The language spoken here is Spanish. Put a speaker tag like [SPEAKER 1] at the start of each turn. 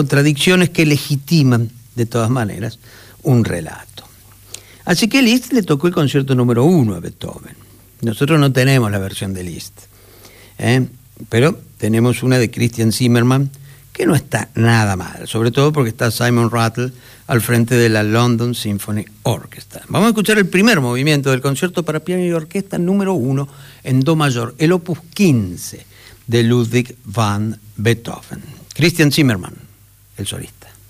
[SPEAKER 1] contradicciones que legitiman, de todas maneras, un relato. Así que Liszt le tocó el concierto número 1 a Beethoven. Nosotros no tenemos la versión de Liszt, pero tenemos una de Christian Zimmermann, que no está nada mal, sobre todo porque está Simon Rattle al frente de la London Symphony Orchestra. Vamos a escuchar el primer movimiento del concierto para piano y orquesta número 1 en do mayor, el opus 15 de Ludwig van Beethoven. Christian Zimmermann, el solista.